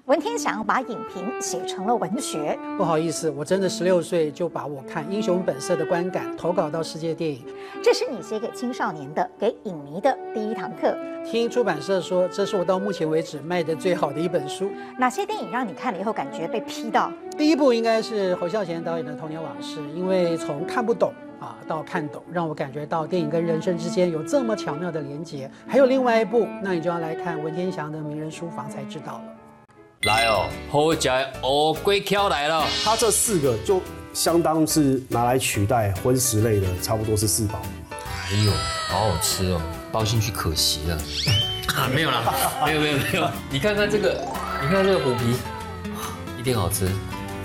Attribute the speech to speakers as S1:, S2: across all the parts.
S1: 文天祥把影评写成了文学。
S2: 不好意思，我真的16岁就把我看《英雄本色》的观感投稿到世界电影。
S1: 这是你写给青少年的、给影迷的第一堂课。
S2: 听出版社说，这是我到目前为止卖的最好的一本书。
S1: 哪些电影让你看了以后感觉被批到？
S2: 第一部应该是侯孝贤导演的《童年往事》，因为从看不懂到看懂，让我感觉到电影跟人生之间有这么巧妙的连结。还有另外一部，那你就要来看文天祥的《名人书房》才知道了。
S3: 来哦，好食的乌龟壳来了。
S4: 它这4个就相当是拿来取代荤食类的，差不多是4宝。
S3: 哎呦，好好吃哦，包进去可惜了。没有啦，没有。你看看这个，你看这个虎皮，一定好吃。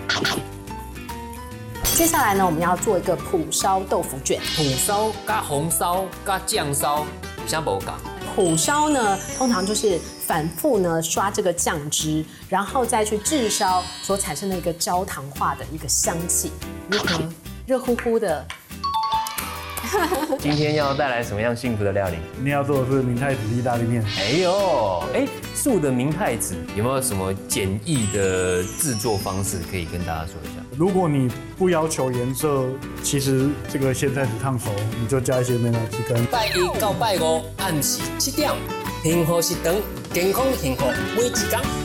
S5: 接下来呢，我们要做一个蒲烧豆腐卷。
S3: 蒲烧加红烧加酱烧，有啥不同？
S5: 蒲烧呢，通常就是反复呢刷这个酱汁，然后再去炙烧所产生的一个焦糖化的一个香气。如何？热乎乎的。
S6: 今天要带来什么样幸福的料理？
S4: 今天要做的是明太子意大利面。
S6: 哎呦，素的明太子有没有什么简易的制作方式可以跟大家说一下？
S4: 如果你不要求颜色，其实这个鲜菜子烫熟，你就加一些美乃滋跟。
S3: 拜1到拜5暗时7点，幸福是长，健康幸福每一天。